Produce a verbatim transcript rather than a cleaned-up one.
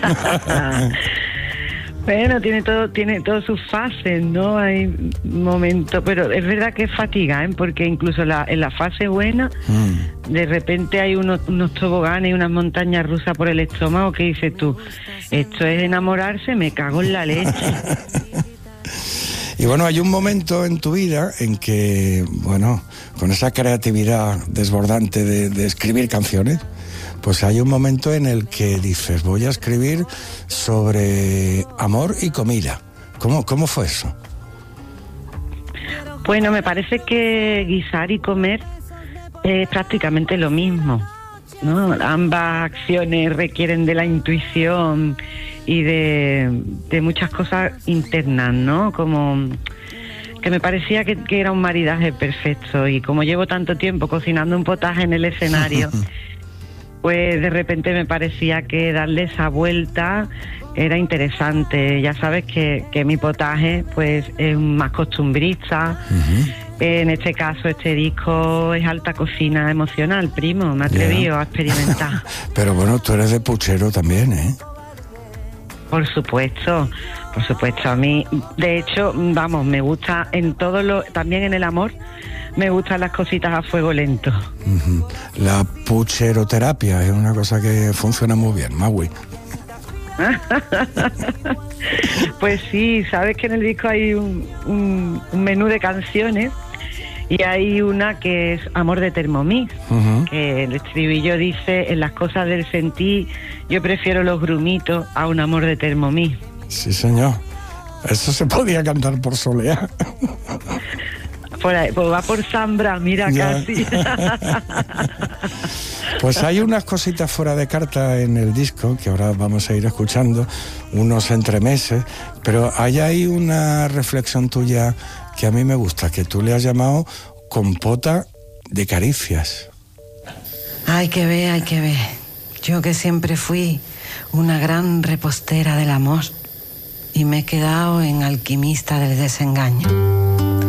Bueno, tiene todo, tiene todas sus fases, ¿no? Hay momentos, pero es verdad que es fatiga, ¿eh? Porque incluso la, en la fase buena, mm. de repente hay unos, unos toboganes y unas montañas rusas por el estómago que dices tú, esto es enamorarse, me cago en la leche. Y bueno, hay un momento en tu vida en que, bueno, con esa creatividad desbordante de, de escribir canciones, pues hay un momento en el que dices, voy a escribir sobre amor y comida. ¿Cómo, cómo fue eso? Bueno, me parece que guisar y comer es prácticamente lo mismo, ¿no? Ambas acciones requieren de la intuición y de, de muchas cosas internas, ¿no? Como que me parecía que, que era un maridaje perfecto, y como llevo tanto tiempo cocinando un potaje en el escenario, pues de repente me parecía que darle esa vuelta era interesante. Ya sabes que, que mi potaje pues es más costumbrista. Uh-huh. En este caso, este disco es alta cocina emocional, primo. Me he atrevido yeah. a experimentar. Pero bueno, tú eres de puchero también, ¿eh? Por supuesto, por supuesto. A mí, de hecho, vamos, me gusta en todo lo... También en el amor, me gustan las cositas a fuego lento. Uh-huh. La pucheroterapia es una cosa que funciona muy bien, Magui. Pues sí, sabes que en el disco hay un, un, un menú de canciones, y hay una que es Amor de Thermomix, uh-huh. que el estribillo dice: en las cosas del sentir yo prefiero los grumitos a un amor de Thermomix. Sí, señor. Eso se podía cantar por Soleá. Por ahí, pues va por Zambra, mira, ya. Casi. Pues hay unas cositas fuera de carta en el disco que ahora vamos a ir escuchando, unos entremeses, pero hay ahí una reflexión tuya que a mí me gusta, que tú le has llamado compota de caricias. Hay que ver, hay que ver. Yo que siempre fui una gran repostera del amor y me he quedado en alquimista del desengaño.